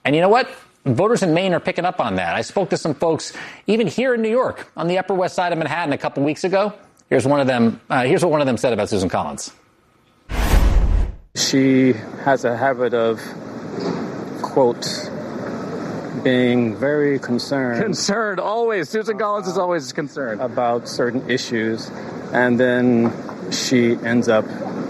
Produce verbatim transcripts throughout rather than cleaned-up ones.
And you know what? Voters in Maine are picking up on that. I spoke to some folks even here in New York on the Upper West Side of Manhattan a couple weeks ago. Here's one of them. Uh, here's what one of them said about Susan Collins. She has a habit of, quote, being very concerned. Concerned, always. Susan Collins is always concerned. About certain issues. And then she ends up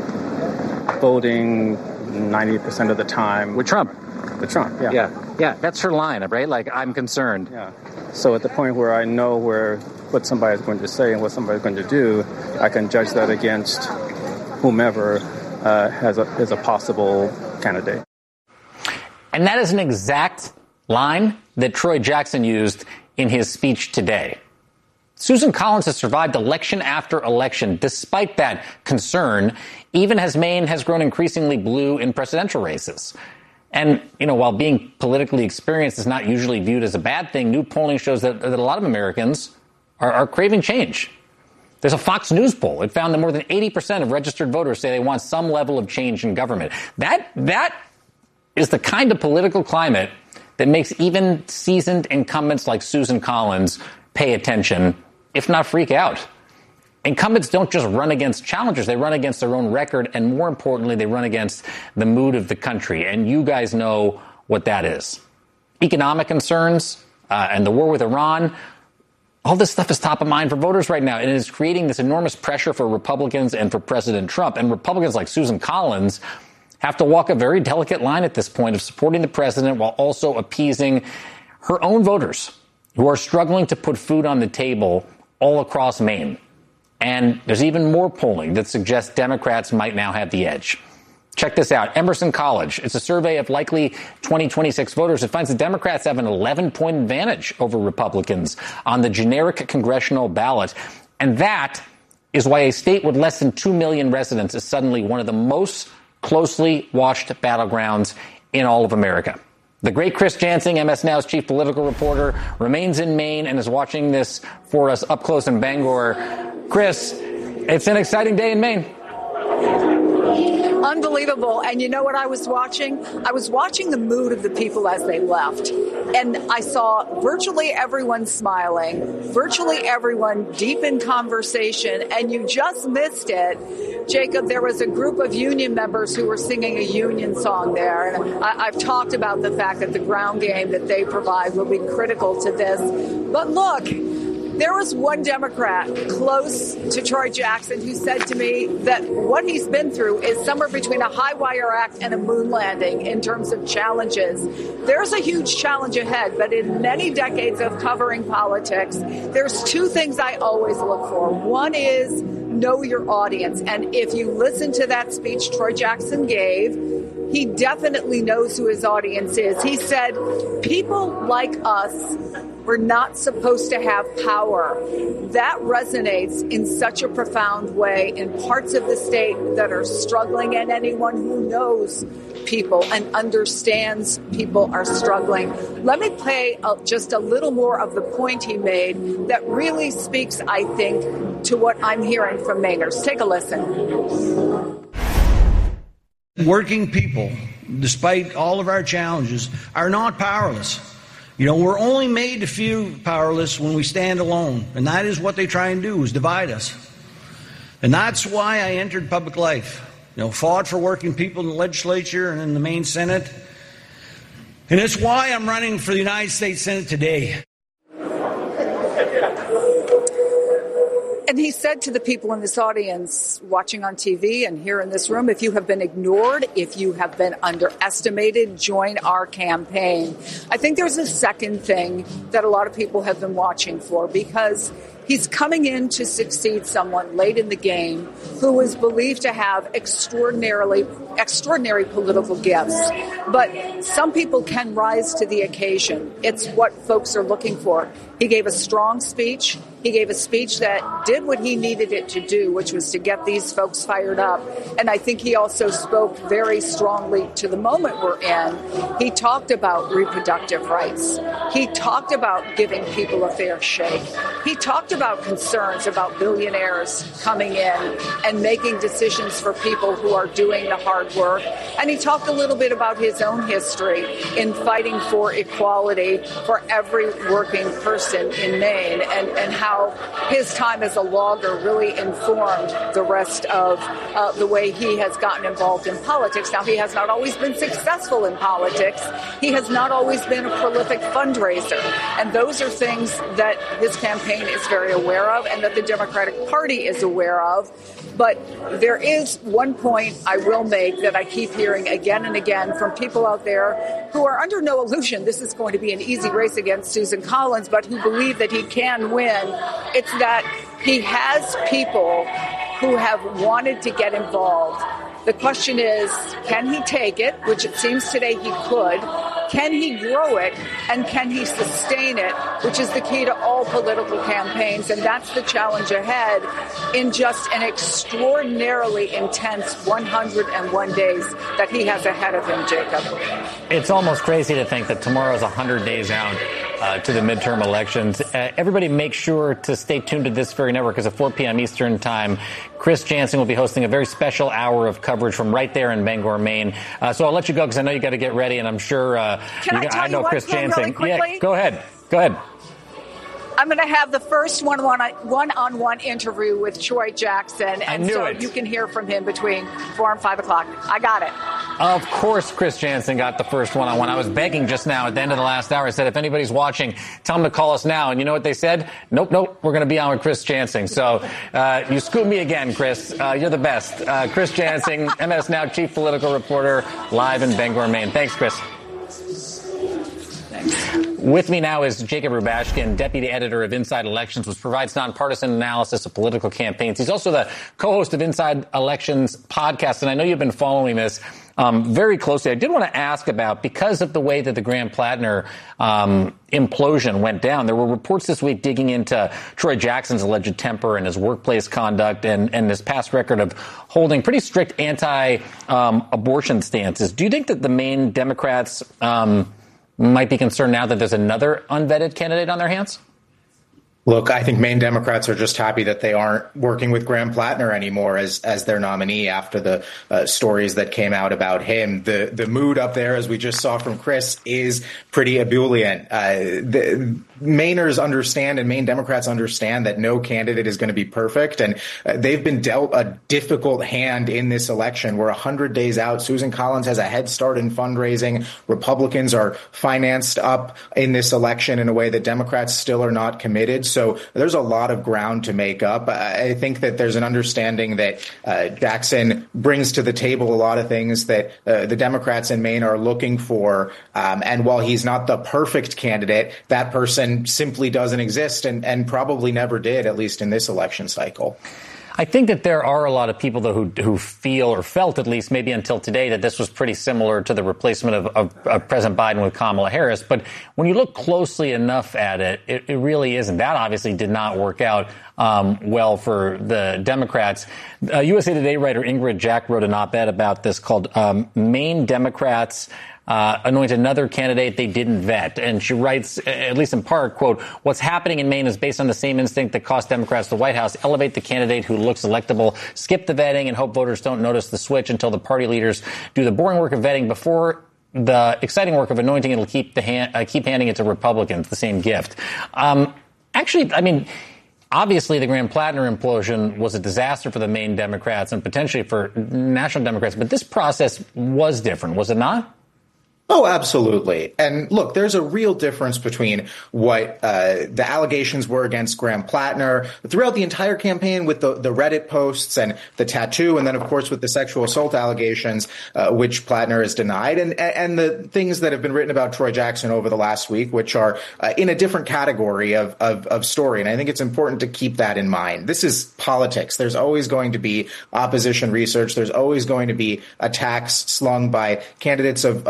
voting ninety percent of the time. With Trump. With Trump, yeah. Yeah, yeah, that's her line, right? Like, I'm concerned. Yeah. So at the point where I know where what somebody's going to say and what somebody's going to do, I can judge that against whomever uh, has a, is a possible candidate. And that is an exact line that Troy Jackson used in his speech today. Susan Collins has survived election after election despite that concern, even as Maine has grown increasingly blue in presidential races. And, you know, while being politically experienced is not usually viewed as a bad thing, new polling shows that, that a lot of Americans are, are craving change. There's a Fox News poll. It found that more than eighty percent of registered voters say they want some level of change in government. That that is the kind of political climate that makes even seasoned incumbents like Susan Collins pay attention, if not freak out. Incumbents don't just run against challengers. They run against their own record. And more importantly, they run against the mood of the country. And you guys know what that is. Economic concerns uh, and the war with Iran. All this stuff is top of mind for voters right now. And it is creating this enormous pressure for Republicans and for President Trump. And Republicans like Susan Collins have to walk a very delicate line at this point of supporting the president while also appeasing her own voters who are struggling to put food on the table all across Maine. And there's even more polling that suggests Democrats might now have the edge. Check this out. Emerson College. It's a survey of likely twenty twenty-six voters. It finds that Democrats have an eleven-point advantage over Republicans on the generic congressional ballot. And that is why a state with less than two million residents is suddenly one of the most closely watched battlegrounds in all of America. The great Chris Jansing, M S Now's chief political reporter, remains in Maine and is watching this for us up close in Bangor. Chris, it's an exciting day in Maine. Unbelievable. And you know what I was watching? I was watching the mood of the people as they left. And I saw virtually everyone smiling, virtually everyone deep in conversation. And you just missed it, Jacob. There was a group of union members who were singing a union song there. And I, I've talked about the fact that the ground game that they provide will be critical to this. But look, there was one Democrat close to Troy Jackson who said to me that what he's been through is somewhere between a high wire act and a moon landing in terms of challenges. There's a huge challenge ahead, but in many decades of covering politics, there's two things I always look for. One is know your audience. And if you listen to that speech Troy Jackson gave, he definitely knows who his audience is. He said, people like us, we're not supposed to have power. That resonates in such a profound way in parts of the state that are struggling, and anyone who knows people and understands people are struggling. Let me play a, just a little more of the point he made that really speaks, I think, to what I'm hearing from Mainers. Take a listen. Working people, despite all of our challenges, are not powerless. You know, we're only made to feel powerless when we stand alone, and that is what they try and do, is divide us. And that's why I entered public life. You know, fought for working people in the legislature and in the Maine Senate. And it's why I'm running for the United States Senate today. And he said to the people in this audience watching on T V and here in this room, if you have been ignored, if you have been underestimated, join our campaign. I think there's a second thing that a lot of people have been watching for, because he's coming in to succeed someone late in the game who is believed to have extraordinarily extraordinary political gifts. But some people can rise to the occasion. It's what folks are looking for. He gave a strong speech. He gave a speech that did what he needed it to do, which was to get these folks fired up. And I think he also spoke very strongly to the moment we're in. He talked about reproductive rights. He talked about giving people a fair shake. He talked about about concerns about billionaires coming in and making decisions for people who are doing the hard work. And he talked a little bit about his own history in fighting for equality for every working person in Maine, and, and how his time as a logger really informed the rest of uh, the way he has gotten involved in politics. Now, he has not always been successful in politics. He has not always been a prolific fundraiser. And those are things that his campaign is very aware of and that the Democratic Party is aware of. But there is one point I will make that I keep hearing again and again from people out there who are under no illusion this is going to be an easy race against Susan Collins, but who believe that he can win. It's that he has people who have wanted to get involved. The question is, can he take it, which it seems today he could? Can he grow it? And can he sustain it, which is the key to all political campaigns? And that's the challenge ahead in just an extraordinarily intense one hundred one days that he has ahead of him, Jacob. It's almost crazy to think that tomorrow's one hundred days out uh, to the midterm elections. Uh, everybody make sure to stay tuned to this very network, because at four p.m. Eastern time, Chris Janson will be hosting a very special hour of coverage from right there in Bangor, Maine. Uh, so I'll let you go because I know you got to get ready, and I'm sure uh, Can I, you, tell I know you Chris Janson. Janson. Really quickly? Yeah, go ahead. Go ahead. I'm going to have the first one-on-one interview with Troy Jackson, and so it. you can hear from him between four and five o'clock. I got it. Of course, Chris Janson got the first one-on-one. I was begging just now at the end of the last hour. I said, if anybody's watching, tell them to call us now. And you know what they said? Nope, nope, we're going to be on with Chris Janson. So uh, you scoop me again, Chris. Uh, you're the best. Uh, Chris Janson, M S Now chief political reporter, live in Bangor, Maine. Thanks, Chris. With me now is Jacob Rubashkin, deputy editor of Inside Elections, which provides nonpartisan analysis of political campaigns. He's also the co-host of Inside Elections podcast, and I know you've been following this um, very closely. I did want to ask about, because of the way that the Graham-Plattner um, implosion went down, there were reports this week digging into Troy Jackson's alleged temper and his workplace conduct and, and his past record of holding pretty strict anti-abortion um, stances. Do you think that the Maine Democrats um, might be concerned now that there's another unvetted candidate on their hands? Look, I think Maine Democrats are just happy that they aren't working with Graham-Plattner anymore as as their nominee after the uh, stories that came out about him. The the mood up there, as we just saw from Chris, is pretty ebullient. Uh, the, Mainers understand and Maine Democrats understand that no candidate is going to be perfect. And uh, they've been dealt a difficult hand in this election. We're one hundred days out. Susan Collins has a head start in fundraising. Republicans are financed up in this election in a way that Democrats still are not committed. So there's a lot of ground to make up. I think that there's an understanding that uh, Jackson brings to the table a lot of things that uh, the Democrats in Maine are looking for. Um, and while he's not the perfect candidate, that person simply doesn't exist and, and probably never did, at least in this election cycle. I think that there are a lot of people, though, who, who feel or felt, at least maybe until today, that this was pretty similar to the replacement of, of, of President Biden with Kamala Harris. But when you look closely enough at it, it, it really isn't. That obviously did not work out um, well for the Democrats. Uh, U S A Today writer Ingrid Jack wrote an op-ed about this called um, Maine Democrats Uh, anoint another candidate they didn't vet. And she writes, at least in part, quote, what's happening in Maine is based on the same instinct that cost Democrats the White House. Elevate the candidate who looks electable, skip the vetting, and hope voters don't notice the switch until the party leaders do the boring work of vetting before the exciting work of anointing. It'll keep the hand, uh, keep handing it to Republicans, the same gift. Um, actually, I mean, obviously, the Graham-Plattner implosion was a disaster for the Maine Democrats and potentially for national Democrats. But this process was different, was it not? Oh, absolutely. And look, there's a real difference between what uh, the allegations were against Graham-Plattner throughout the entire campaign with the, the Reddit posts and the tattoo, and then, of course, with the sexual assault allegations, uh, which Plattner has denied, and, and the things that have been written about Troy Jackson over the last week, which are uh, in a different category of, of, of story. And I think it's important to keep that in mind. This is politics. There's always going to be opposition research. There's always going to be attacks slung by candidates of, of both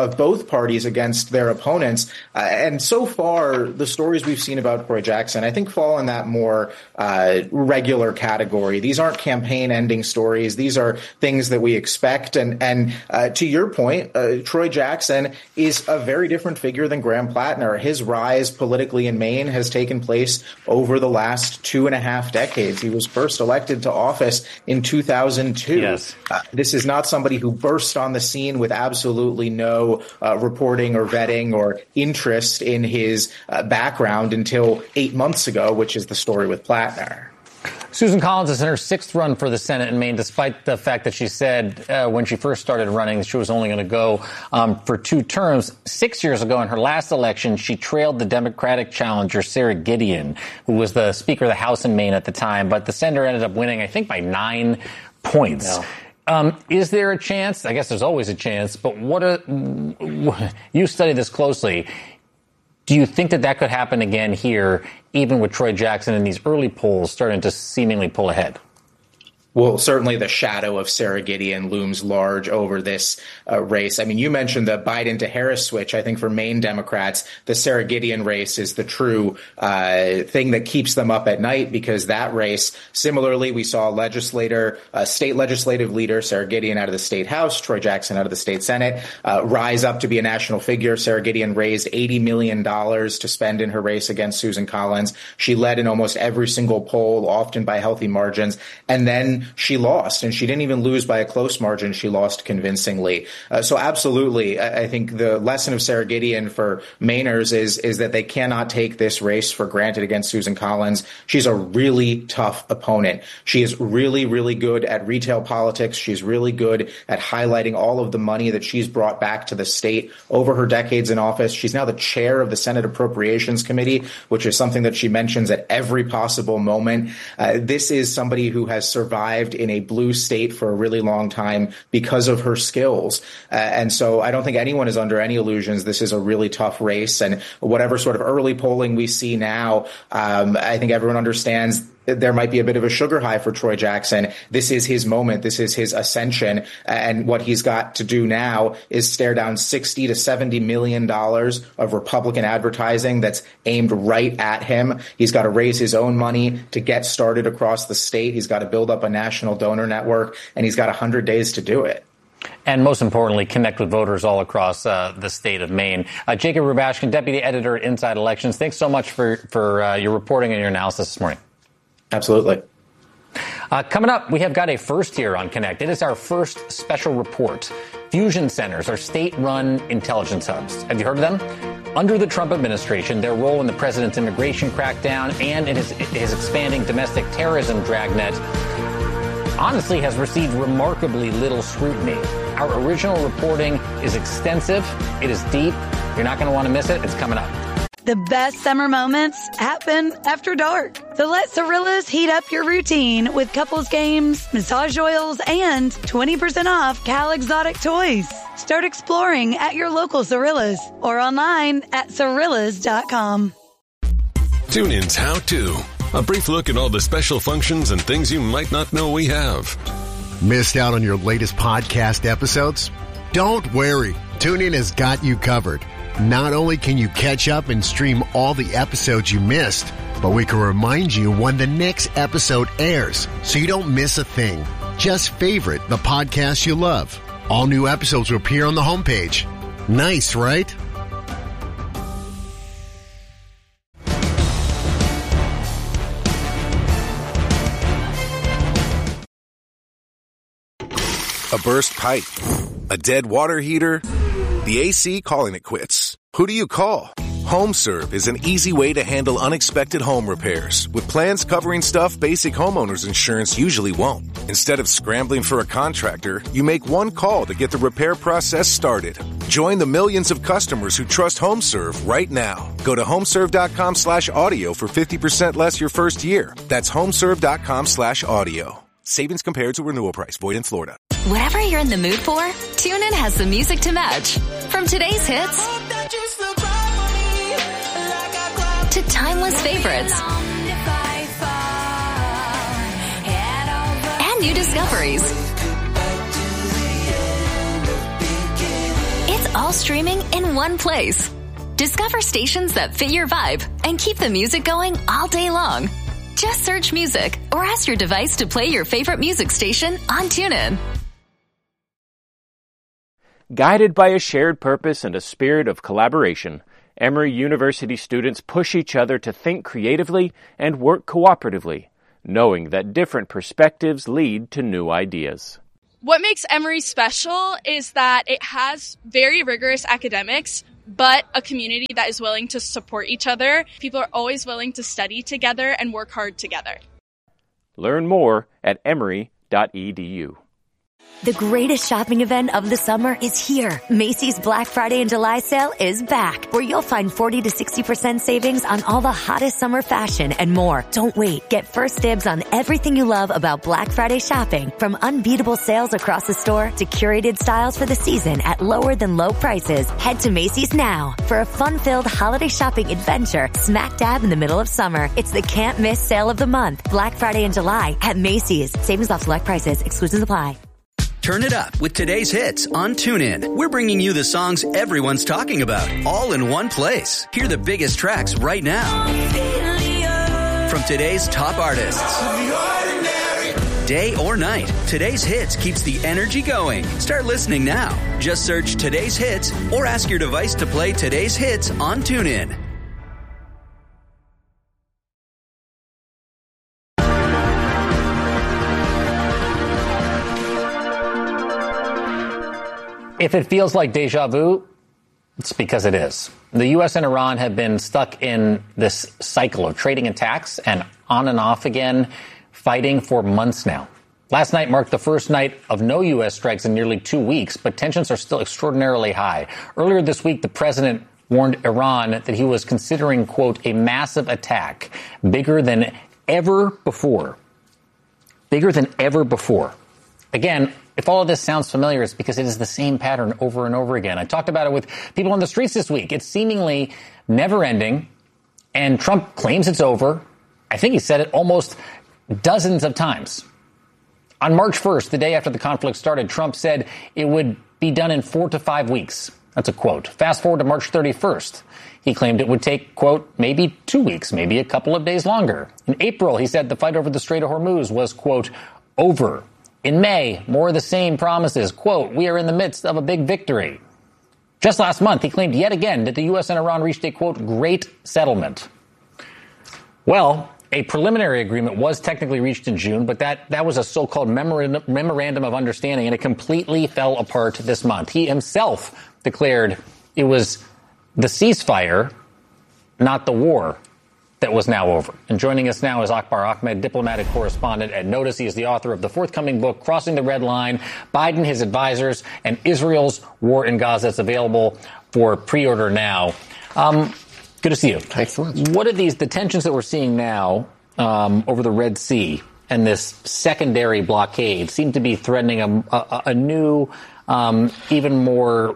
parties against their opponents. Uh, and so far, the stories we've seen about Troy Jackson, I think, fall in that more uh, regular category. These aren't campaign-ending stories. These are things that we expect. And, and uh, to your point, uh, Troy Jackson is a very different figure than Graham Plattner. His rise politically in Maine has taken place over the last two and a half decades. He was first elected to office in two thousand two. Yes. Uh, this is not somebody who burst on the scene with absolutely no uh, reporting or vetting or interest in his uh, background until eight months ago, which is the story with Plattner. Susan Collins is in her sixth run for the Senate in Maine, despite the fact that she said uh, when she first started running that she was only going to go um, for two terms. Six years ago, in her last election, she trailed the Democratic challenger, Sarah Gideon, who was the Speaker of the House in Maine at the time. But the senator ended up winning, I think, by nine points. No. Um, is there a chance? I guess there's always a chance. But what are, you study this closely. Do you think that that could happen again here, even with Troy Jackson in these early polls starting to seemingly pull ahead? Well, certainly the shadow of Sarah Gideon looms large over this uh, race. I mean, you mentioned the Biden to Harris switch. I think for Maine Democrats, the Sarah Gideon race is the true uh, thing that keeps them up at night, because that race, similarly, we saw a legislator, a state legislative leader, Sarah Gideon out of the state House, Troy Jackson out of the state Senate, uh, rise up to be a national figure. Sarah Gideon raised eighty million dollars to spend in her race against Susan Collins. She led in almost every single poll, often by healthy margins. And then she lost, and she didn't even lose by a close margin. She lost convincingly. Uh, so absolutely, I, I think the lesson of Sarah Gideon for Mainers is, is that they cannot take this race for granted against Susan Collins. She's a really tough opponent. She is really, really good at retail politics. She's really good at highlighting all of the money that she's brought back to the state over her decades in office. She's now the chair of the Senate Appropriations Committee, which is something that she mentions at every possible moment. Uh, this is somebody who has survived in a blue state for a really long time because of her skills. Uh, and so I don't think anyone is under any illusions. This is a really tough race. And whatever sort of early polling we see now, um, I think everyone understands there might be a bit of a sugar high for Troy Jackson. This is his moment. This is his ascension. And what he's got to do now is stare down sixty to seventy million dollars of Republican advertising that's aimed right at him. He's got to raise his own money to get started across the state. He's got to build up a national donor network, and he's got one hundred days to do it. And most importantly, connect with voters all across uh, the state of Maine. Uh, Jacob Rubashkin, Deputy Editor at Inside Elections, thanks so much for, for uh, your reporting and your analysis this morning. Absolutely. Uh, coming up, we have got a first here on Connect. It is our first special report. Fusion centers are state-run intelligence hubs. Have you heard of them? Under the Trump administration, their role in the president's immigration crackdown and in his, his expanding domestic terrorism dragnet honestly has received remarkably little scrutiny. Our original reporting is extensive. It is deep. You're not going to want to miss it. It's coming up. The best summer moments happen after dark. So let Cirillas heat up your routine with couples games, massage oils, and twenty percent off Cal Exotic toys. Start exploring at your local Cirillas or online at Cirillas dot com. TuneIn's How To. A brief look at all the special functions and things you might not know we have. Missed out on your latest podcast episodes? Don't worry. TuneIn has got you covered. Not only can you catch up and stream all the episodes you missed, but we can remind you when the next episode airs so you don't miss a thing. Just favorite the podcast you love. All new episodes will appear on the homepage. Nice, right? A burst pipe, a dead water heater, the A C calling it quits. Who do you call? HomeServe is an easy way to handle unexpected home repairs with plans covering stuff basic homeowners insurance usually won't. Instead of scrambling for a contractor, you make one call to get the repair process started. Join the millions of customers who trust HomeServe right now. Go to homeserve.com slash audio for fifty percent less your first year. That's homeserve.com slash audio. Savings compared to renewal price. Void in Florida. Whatever you're in the mood for, TuneIn has the music to match. From today's hits to timeless favorites and new discoveries. It's all streaming in one place. Discover stations that fit your vibe and keep the music going all day long. Just search music or ask your device to play your favorite music station on TuneIn. Guided by a shared purpose and a spirit of collaboration, Emory University students push each other to think creatively and work cooperatively, knowing that different perspectives lead to new ideas. What makes Emory special is that it has very rigorous academics, but a community that is willing to support each other. People are always willing to study together and work hard together. Learn more at emory dot e d u. The greatest shopping event of the summer is here. Macy's Black Friday and July sale is back, where you'll find forty to sixty percent savings on all the hottest summer fashion and more. Don't wait. Get first dibs on everything you love about Black Friday shopping, from unbeatable sales across the store to curated styles for the season at lower than low prices. Head to Macy's now for a fun-filled holiday shopping adventure smack dab in the middle of summer. It's the can't miss sale of the month. Black Friday and July at Macy's. Savings off select prices. Exclusions apply. Turn it up with today's hits on TuneIn. We're bringing you the songs everyone's talking about, all in one place. Hear the biggest tracks right now from today's top artists. Day or night, today's hits keeps the energy going. Start listening now. Just search today's hits or ask your device to play today's hits on TuneIn. If it feels like deja vu, it's because it is. The U S and Iran have been stuck in this cycle of trading attacks and on and off again, fighting for months now. Last night marked the first night of no U S strikes in nearly two weeks, but tensions are still extraordinarily high. Earlier this week, the president warned Iran that he was considering, quote, a massive attack bigger than ever before. Bigger than ever before. Again, if all of this sounds familiar, it's because it is the same pattern over and over again. I talked about it with people on the streets this week. It's seemingly never ending, and Trump claims it's over. I think he said it almost dozens of times. On March first, the day after the conflict started, Trump said it would be done in four to five weeks. That's a quote. Fast forward to March thirty-first. He claimed it would take, quote, maybe two weeks, maybe a couple of days longer. In April, he said the fight over the Strait of Hormuz was, quote, over. In May, more of the same promises. Quote, we are in the midst of a big victory. Just last month, he claimed yet again that the U S and Iran reached a, quote, great settlement. Well, a preliminary agreement was technically reached in June, but that, that was a so-called memorandum, memorandum of understanding, and it completely fell apart this month. He himself declared it was the ceasefire, not the war, that was now over. And joining us now is Akbar Ahmed, diplomatic correspondent at Notice. He is the author of the forthcoming book, Crossing the Red Line, Biden, His Advisors, and Israel's War in Gaza. It's available for pre-order now. Um, good to see you. Thanks so much. What are these, the tensions that we're seeing now um, over the Red Sea and this secondary blockade seem to be threatening a, a, a new, um, even more,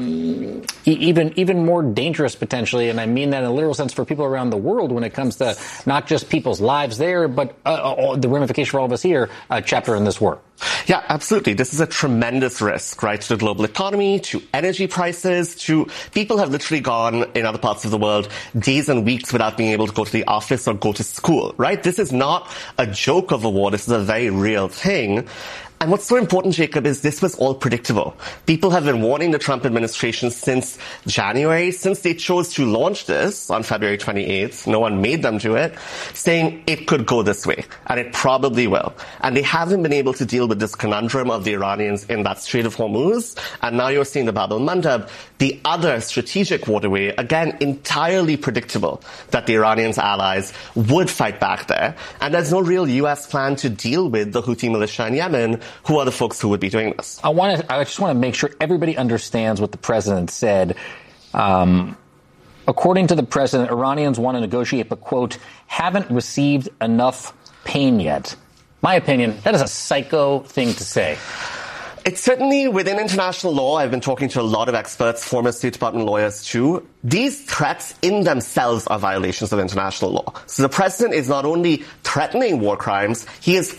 um, even even more dangerous potentially, and I mean that in a literal sense for people around the world when it comes to not just people's lives there, but uh, the ramification for all of us here, uh, chapter in this war. Yeah, absolutely. This is a tremendous risk, right, to the global economy, to energy prices, to people have literally gone in other parts of the world days and weeks without being able to go to the office or go to school, right? This is not a joke of a war. This is a very real thing. And what's so important, Jacob, is this was all predictable. People have been warning the Trump administration since January, since they chose to launch this on February twenty-eighth. No one made them do it, saying it could go this way, and it probably will. And they haven't been able to deal with this conundrum of the Iranians in that Strait of Hormuz. And now you're seeing the Bab el-Mandeb, the other strategic waterway, again, entirely predictable that the Iranians' allies would fight back there. And there's no real U S plan to deal with the Houthi militia in Yemen, who are the folks who would be doing this. I want to. I just want to make sure everybody understands what the president said. Um, according to the president, Iranians want to negotiate, but, quote, haven't received enough pain yet. My opinion, that is a psycho thing to say. It's certainly within international law. I've been talking to a lot of experts, former State Department lawyers too. These threats in themselves are violations of international law. So the president is not only threatening war crimes, he is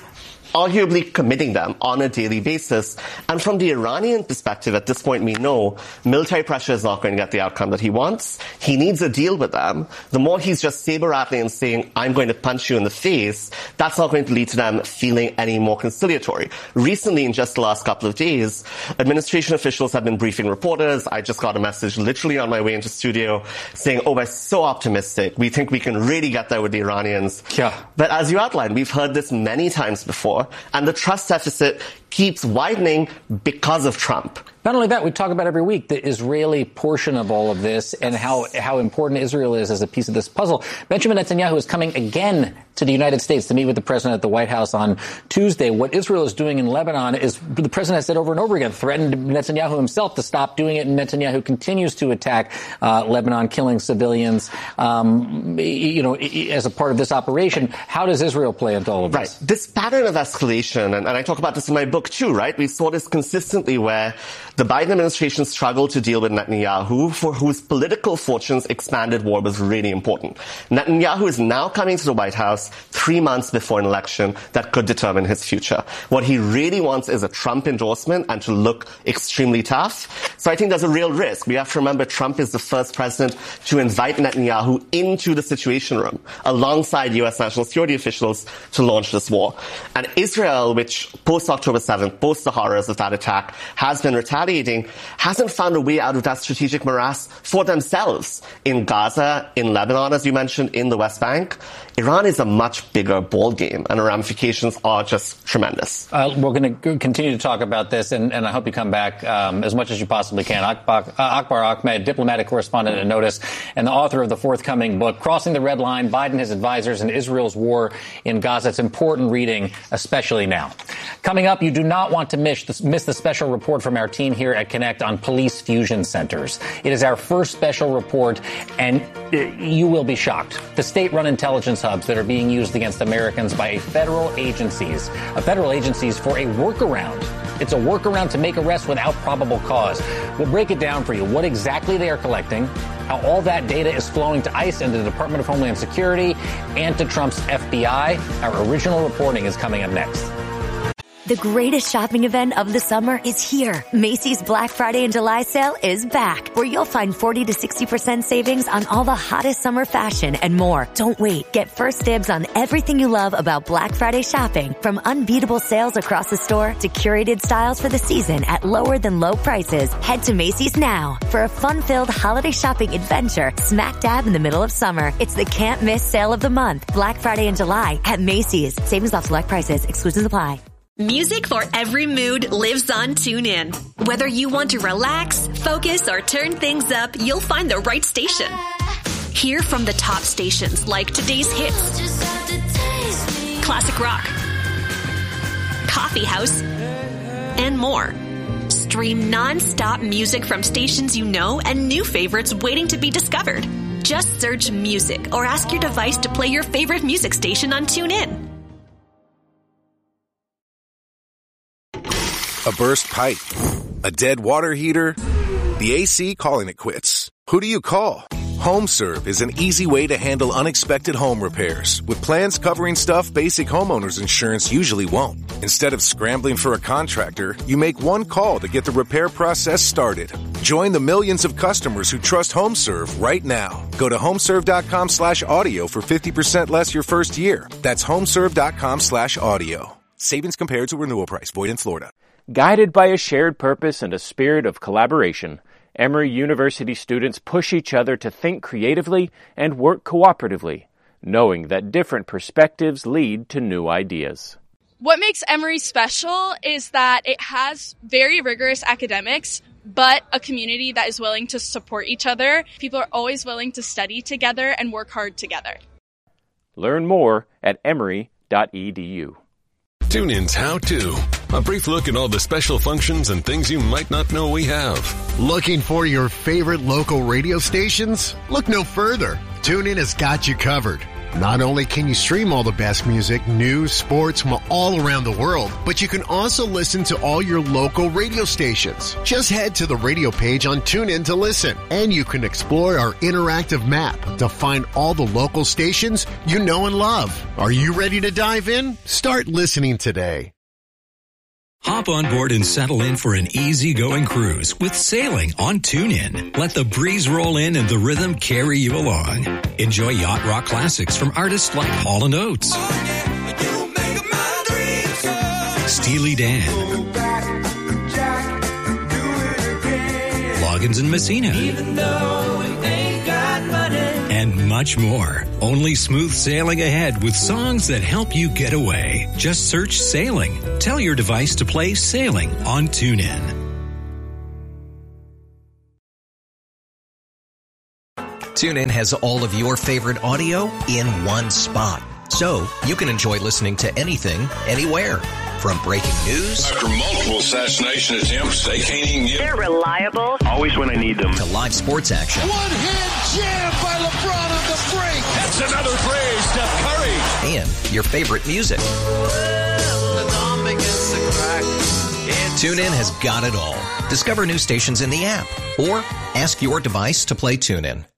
arguably committing them on a daily basis. And from the Iranian perspective, at this point, we know military pressure is not going to get the outcome that he wants. He needs a deal with them. The more he's just saber-rattling and saying, I'm going to punch you in the face, that's not going to lead to them feeling any more conciliatory. Recently, in just the last couple of days, administration officials have been briefing reporters. I just got a message literally on my way into studio saying, oh, we're so optimistic. We think we can really get there with the Iranians. Yeah. But as you outlined, we've heard this many times before, and the trust deficit keeps widening because of Trump. Not only that, we talk about every week the Israeli portion of all of this and how, how important Israel is as a piece of this puzzle. Benjamin Netanyahu is coming again to the United States to meet with the president at the White House on Tuesday. What Israel is doing in Lebanon is, the president has said over and over again, threatened Netanyahu himself to stop doing it, and Netanyahu continues to attack uh, Lebanon, killing civilians. Um, you know, as a part of this operation, how does Israel play into all of this? Right. This pattern of escalation, and, and I talk about this in my book too, right? We saw this consistently where the Biden administration struggled to deal with Netanyahu, for whose political fortunes expanded war was really important. Netanyahu is now coming to the White House three months before an election that could determine his future. What he really wants is a Trump endorsement and to look extremely tough. So I think there's a real risk. We have to remember Trump is the first president to invite Netanyahu into the Situation Room alongside U S national security officials to launch this war. And Israel, which post-October seventh, post the horrors of that attack, has been retaliating, hasn't found a way out of that strategic morass for themselves. In Gaza, in Lebanon, as you mentioned, in the West Bank, Iran is a much bigger ball game, and the ramifications are just tremendous. Uh, we're going to continue to talk about this, and, and I hope you come back um, as much as you possibly can. Akbar, uh, Akbar Ahmed, diplomatic correspondent at Notice, and the author of the forthcoming book, Crossing the Red Line, Biden, His Advisors, and Israel's War in Gaza. It's important reading, especially now. Coming up, you do not want to miss the, miss the special report from our team here at Connect on police fusion centers. It is our first special report, and you will be shocked. The state-run intelligence hubs that are being used against Americans by federal agencies, uh, federal agencies for a workaround. It's a workaround to make arrests without probable cause. We'll break it down for you, what exactly they are collecting, how all that data is flowing to ICE and the Department of Homeland Security and to Trump's F B I. Our original reporting is coming up next. The greatest shopping event of the summer is here. Macy's Black Friday and July sale is back, where you'll find forty to sixty percent savings on all the hottest summer fashion and more. Don't wait. Get first dibs on everything you love about Black Friday shopping, from unbeatable sales across the store to curated styles for the season at lower than low prices. Head to Macy's now for a fun-filled holiday shopping adventure smack dab in the middle of summer. It's the can't miss sale of the month. Black Friday and July at Macy's. Savings off select prices. Exclusions apply. Music for every mood lives on TuneIn. Whether you want to relax, focus, or turn things up, you'll find the right station. Hear from the top stations like today's hits, classic rock, coffee house, and more. Stream non-stop music from stations you know and new favorites waiting to be discovered. Just search music or ask your device to play your favorite music station on TuneIn. A burst pipe, a dead water heater, the A C calling it quits. Who do you call? HomeServe is an easy way to handle unexpected home repairs with plans covering stuff basic homeowners insurance usually won't. Instead of scrambling for a contractor, you make one call to get the repair process started. Join the millions of customers who trust HomeServe right now. Go to homeserve.com slash audio for fifty percent less your first year. That's homeserve.com slash audio. Savings compared to renewal price. Void in Florida. Guided by a shared purpose and a spirit of collaboration, Emory University students push each other to think creatively and work cooperatively, knowing that different perspectives lead to new ideas. What makes Emory special is that it has very rigorous academics, but a community that is willing to support each other. People are always willing to study together and work hard together. Learn more at emory dot e d u. TuneIn's How To. A brief look at all the special functions and things you might not know we have. Looking for your favorite local radio stations? Look no further. TuneIn has got you covered. Not only can you stream all the best music, news, sports from all around the world, but you can also listen to all your local radio stations. Just head to the radio page on TuneIn to listen, and you can explore our interactive map to find all the local stations you know and love. Are you ready to dive in? Start listening today. Hop on board and settle in for an easy-going cruise with sailing on TuneIn. Let the breeze roll in and the rhythm carry you along. Enjoy yacht rock classics from artists like Hall and Oates, Steely Dan, Loggins and Messina, even though we ain't got money, and much more. Only smooth sailing ahead with songs that help you get away. Just search Sailing. Tell your device to play Sailing on TuneIn. TuneIn has all of your favorite audio in one spot, so you can enjoy listening to anything, anywhere. From breaking news, after multiple assassination attempts, they can't even get. They're reliable. Always when I need them. To live sports action. One hand jam by LeBron on the break. That's another three, Steph Curry. And your favorite music. TuneIn has got it all. Discover new stations in the app, or ask your device to play TuneIn.